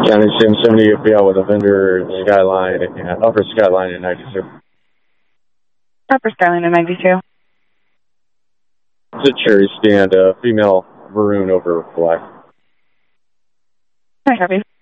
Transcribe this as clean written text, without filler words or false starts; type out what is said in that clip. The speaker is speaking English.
County Sim 70 FPL with a vendor Skyline, Upper Skyline at 92. Upper Skyline at 92. It's a cherry stand, female maroon over black. Hi, copy.